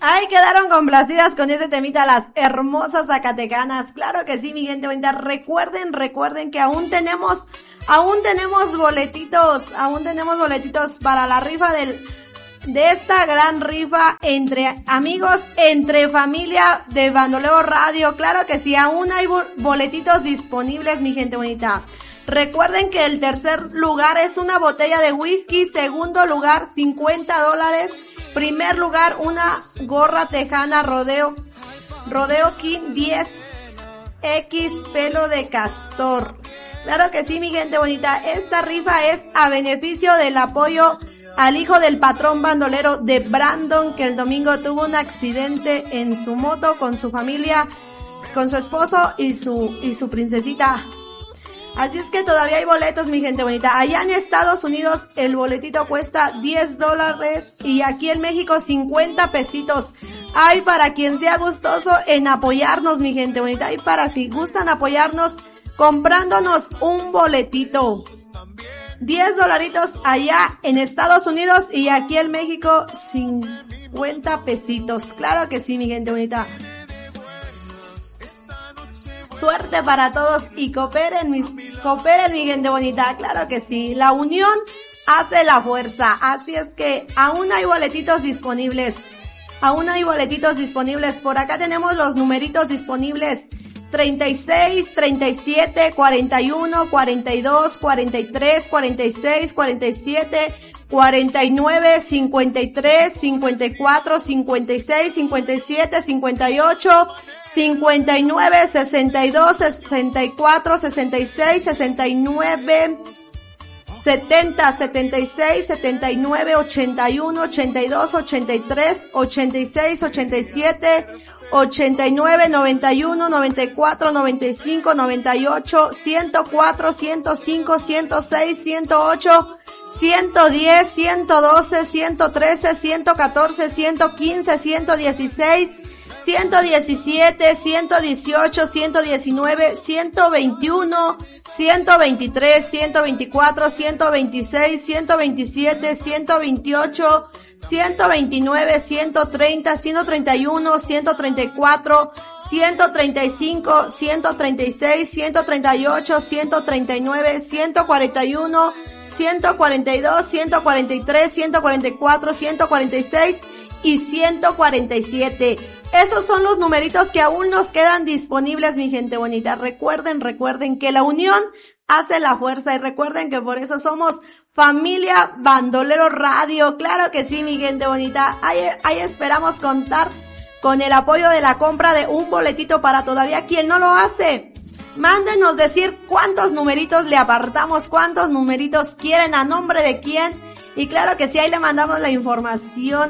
Ay, quedaron complacidas con ese temita las hermosas zacatecanas. Claro que sí, mi gente bonita. Recuerden que aún tenemos boletitos para la rifa de esta gran rifa entre amigos, entre familia de Bandolero Radio. Claro que sí, aún hay boletitos disponibles, mi gente bonita. Recuerden que el tercer lugar es una botella de whisky, segundo lugar $50, primer lugar una gorra tejana Rodeo King 10X pelo de castor. Claro que sí, mi gente bonita, esta rifa es a beneficio del apoyo al hijo del patrón bandolero de Brandon, que el domingo tuvo un accidente en su moto con su familia, con su esposo y su princesita. Así es que todavía hay boletos, mi gente bonita. Allá en Estados Unidos el boletito cuesta $10 y aquí en México 50 pesitos. Ay, para quien sea gustoso en apoyarnos, mi gente bonita. Y para si gustan apoyarnos comprándonos un boletito. $10 allá en Estados Unidos y aquí en México 50 pesitos. Claro que sí, mi gente bonita. Suerte para todos y cooperen mi gente bonita. Claro que sí. La unión hace la fuerza. Así es que aún hay boletitos disponibles. Por acá tenemos los numeritos disponibles. 36, 37, 41, 42, 43, 46, 47, 49, 53, 54, 56, 57, 58, 59, 62, 64, 66, 69, 70, 76, 79, 81, 82, 83, 86, 87, 89, 91, 94, 95, 98, 104, 105, 106, 108, 110, 112, 113, 114, 115, 116, 117, 118, 119, 121, 123, 124, 126, 127, 128, 129, 130, 131, 134, 135, 136, 138, 139, 141, 142, 143, 144, 146 y 147. Esos son los numeritos que aún nos quedan disponibles, mi gente bonita. Recuerden que la unión hace la fuerza y recuerden que por eso somos Familia Bandolero Radio. Claro que sí, mi gente bonita. Ahí esperamos contar con el apoyo de la compra de un boletito para todavía quien no lo hace. Mándenos decir cuántos numeritos le apartamos, cuántos numeritos quieren, a nombre de quién. Y claro que sí, ahí le mandamos la información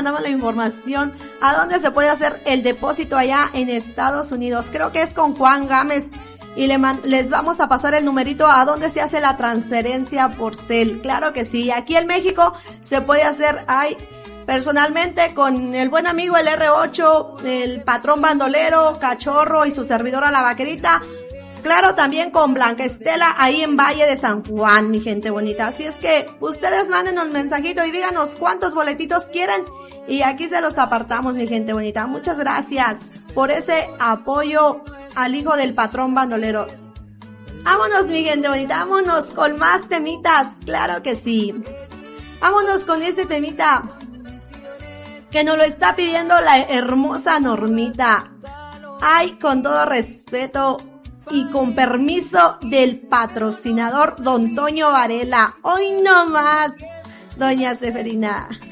a dónde se puede hacer el depósito allá en Estados Unidos. Creo que es con Juan Gámez. Y les vamos a pasar el numerito a dónde se hace la transferencia por cel. Claro que sí. Aquí en México se puede hacer personalmente con el buen amigo el R8, el patrón bandolero, Cachorro y su servidora la Vaquerita. Claro, también con Blanca Estela ahí en Valle de San Juan, mi gente bonita. Así es que ustedes manden un mensajito y díganos cuántos boletitos quieren y aquí se los apartamos, mi gente bonita. Muchas gracias por ese apoyo al hijo del patrón bandolero. Vámonos, mi gente bonita, vámonos con más temitas. Claro que sí. Vámonos con este temita que nos lo está pidiendo la hermosa Normita. Ay, con todo respeto y con permiso del patrocinador Don Toño Varela. Hoy no más, doña Seferina.